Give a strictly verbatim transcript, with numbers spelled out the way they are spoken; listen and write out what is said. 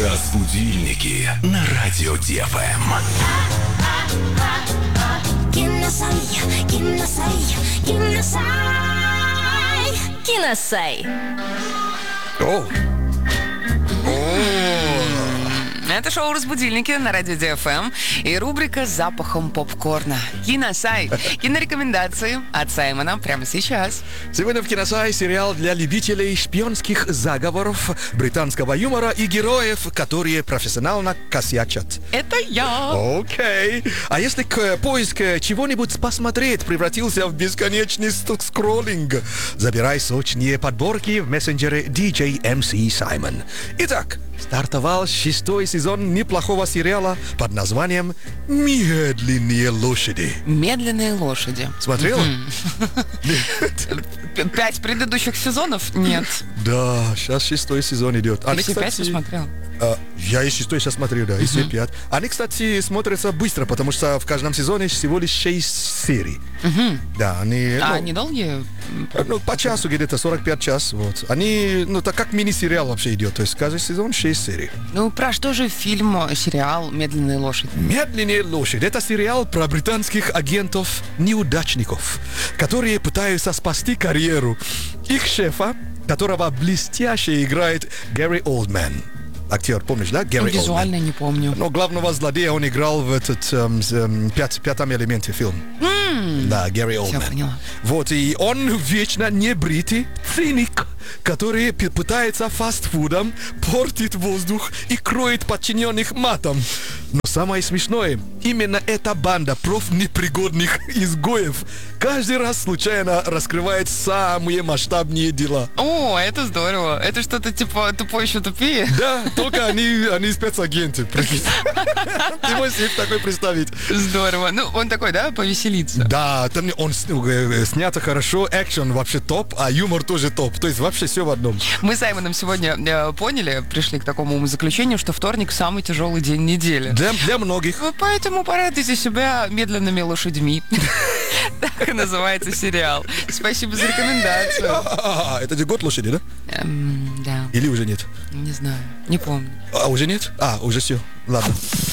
Разбудильники на радио ДФМ. Киносай, киносай, киносай, киносай. О. Это шоу «Разбудильники» на радио ДФМ и рубрика с запахом попкорна. Киносай. Кинорекомендации от Саймона прямо сейчас. Сегодня в Киносай сериал для любителей шпионских заговоров, британского юмора и героев, которые профессионально косячат. Это я. Окей. А если к поиск чего-нибудь посмотреть превратился в бесконечный скроллинг, забирай сочные подборки в мессенджере ди джей эм си Саймон. Итак, стартовал шестой сезон неплохого сериала под названием «Медленные лошади». Медленные лошади. Смотрела? Пять предыдущих сезонов? Нет. Да, сейчас шестой сезон идет. Ты все пять посмотрел? Uh, я и шестой сейчас смотрю, да, и все пять. Они, кстати, смотрятся быстро, потому что в каждом сезоне всего лишь шесть серий. Uh-huh. Да, они... А ну, они долгие? Ну, по часу где-то, сорок пять час, вот. Они, ну, так как мини-сериал вообще идет, то есть каждый сезон шесть серий. Ну, про что же фильм, сериал «Медленные лошади»? «Медленные лошади» — это сериал про британских агентов-неудачников, которые пытаются спасти карьеру их шефа, которого блестяще играет Гэри Олдман. Актер, помнишь, да? Гэри Олдман. Визуально не помню. Но главного злодея он играл в этот эм, эм, пят, пятом элементе фильм. Mm. Да, Гэри Олдман. Все поняла. Вот, и он вечно небритый циник, который п- пытается фастфудом портить воздух и кроет подчиненных матом. Но самое смешное, именно эта банда профнепригодных изгоев каждый раз случайно раскрывает самые масштабные дела. О, это здорово. Это что-то типа «Тупой еще тупее»? Да, только они, они спецагенты. Прикинь. Ты можешь себе такой представить. Здорово. Ну, он такой, да, повеселиться? Да, там он снят хорошо, экшен вообще топ, а юмор тоже топ. То есть вообще все в одном. Мы с Саймоном сегодня э, поняли, пришли к такому умозаключению, что вторник самый тяжелый день недели. Для, для многих. Поэтому порадуйте себя медленными лошадьми. Так и называется сериал. Спасибо за рекомендацию. Это же «Год лошади», да? Эм, да. Или уже нет? Не знаю. Не помню. А, уже нет? А, уже все. Ладно.